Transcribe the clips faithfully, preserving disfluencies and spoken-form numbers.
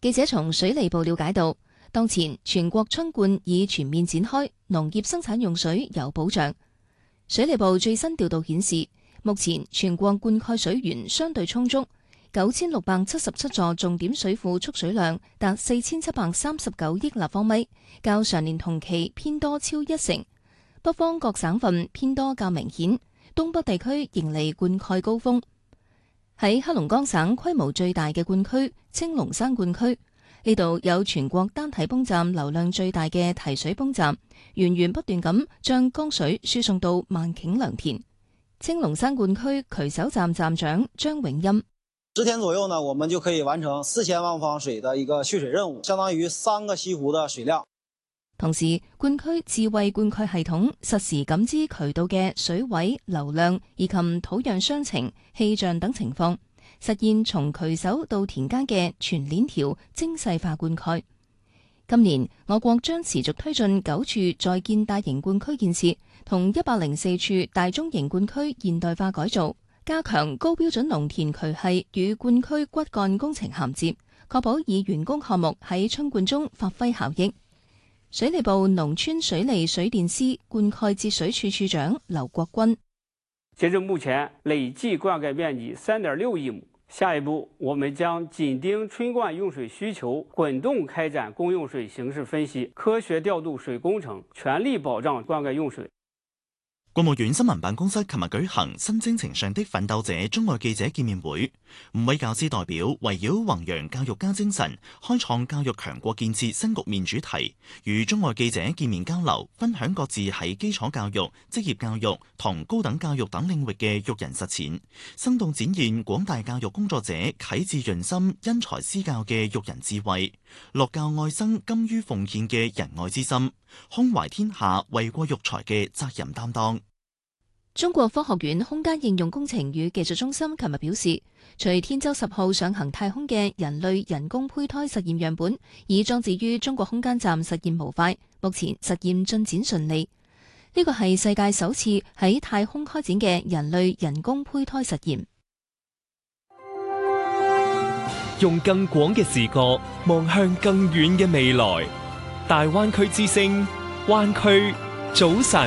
記者從水利部了解到，當前全國春灌已全面展開，農業生產用水有保障。水利部最新調度顯示，目前全國灌溉水源相對充足，九千六百七十七座重點水庫蓄水量達四千七百三十九億立方米，較上年同期偏多超一成。北方各省份偏多較明顯，東北地區迎嚟灌溉高峰。喺黑龍江省規模最大嘅灌區青龍山灌區，呢度有全國單體泵站流量最大嘅提水泵站，源源不斷咁將江水輸送到萬頃良田。青龍山灌區渠首站站長張永欽： 十天左右呢，我們就可以完成四千萬方水的一個蓄水任務，相當於三個西湖的水量。 同時，灌區智慧灌溉系統實時感知渠道嘅水位、流量以及土壤傷情、氣象等情況，實現從渠首到田間嘅全鏈條精細化灌溉。今年，我國將持續推進九處在建大型灌區建設，同一百零四處大中型灌區現代化改造，加強高標準農田渠系與灌區骨幹工程銜接，確保已完工項目喺春灌中發揮效益。水利部農村水利水電司灌溉節水處處長劉國軍： 截至目前，累計灌溉面積三點六億畝。下一步，我們將緊盯春灌用水需求，滾動開展公用水形勢分析，科學調度水工程，全力保障灌溉用水。 國務院新聞辦公室琴日舉行新征程上的奮鬥者中外記者見面會，五位教師代表圍繞弘揚教育家精神、開創教育強國建設新局面主題，與中外記者見面交流，分享各自喺基礎教育、職業教育同高等教育等領域嘅育人實踐，生動展現廣大教育工作者啟智潤心、因材施教嘅育人智慧，樂教愛生、甘於奉獻嘅仁愛之心，胸懷天下、為國育才嘅責任擔當。 中國科學院空間應用工程與技術中心琴日表示，隨天舟十號上行太空嘅人類人工胚胎實驗樣本已裝置於中國空間站實驗模塊，目前實驗進展順利。呢個係世界首次喺太空開展嘅人類人工胚胎實驗。 用更廣嘅視角望向更遠嘅未來，大灣區之聲，灣區早晨。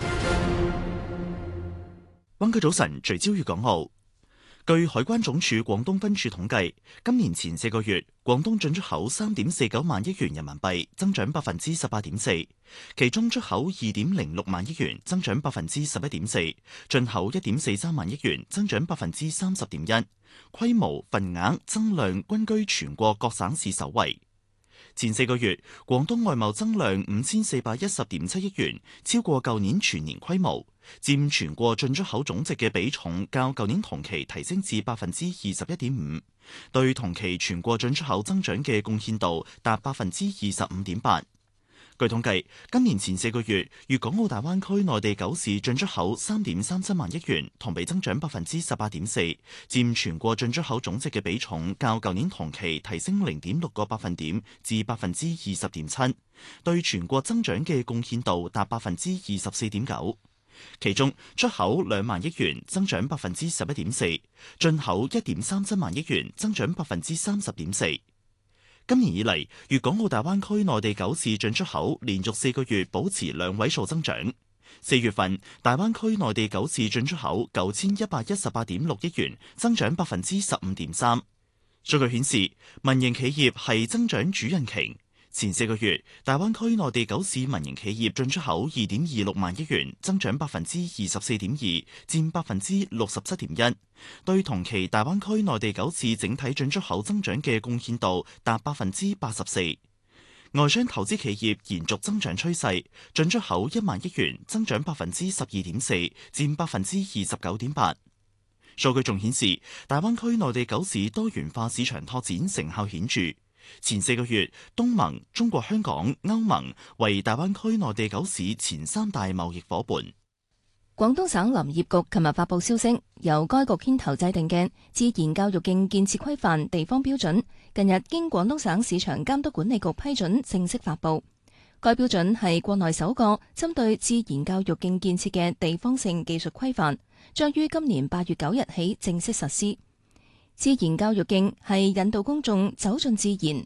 灣區早晨聚焦粵港澳。據海關總署廣東分處統計，今年前四個月，廣東進出口三點四九萬億元人民幣，增長百分之十八點四，其中出口二點零六萬億元，增長百分之十一點四，進口一點四三萬億元，增長百分之三十點一，規模、份額、增量均居全國各省市首位。前四個月，廣東外貿增量五千四百一十點七億元，超過舊年全年規模，佔全國進出口總值嘅比重較舊年同期提升至百分之二十一點五，對同期全國進出口增長嘅貢獻度達百分之二十五點八。據統計，今年前四個月，粵港澳大灣區內地九市進出口三點三七萬億元，同比增長百分之十八點四，佔全國進出口總值嘅比重較舊年同期提升零點六個百分點至百分之二十點七，對全國增長嘅貢獻度達百分之二十四點九。其中出口兩萬億元，增長百分之十一點四；進口一點三七萬億元，增長百分之三十點四。今年以嚟，粵港澳大灣區內地九市進出口連續四個月保持兩位數增長。四月份，大灣區內地九市進出口九千一百一十八點六億元，增長百分之十五點三。數據顯示，民營企業係增長主引擎。前四個月，大灣區內地九市民營企業進出口二點二六萬億元，增長百分之二十四點二，佔百分之六十七點一，對同期大灣區內地九市整體進出口增長嘅貢獻度達百分之八十四。外商投資企業延續增長趨勢，進出口一萬億元，增長百分之十二點四，佔百分之二十九點八。數據仲顯示，大灣區內地九市多元化市場拓展成效顯著。前四個月，東盟、中國香港、歐盟為大灣區內地九市前三大貿易夥伴。 廣東省林業局琴日發布消息，由該局牽頭制定嘅自然教育徑建設規範地方標準，近日經廣東省市場監督管理局批准正式發布。該標準係國內首個針對自然教育徑建設嘅地方性技術規範，將於今年八月九日起正式實施。自然教育徑係引導公眾走進自然，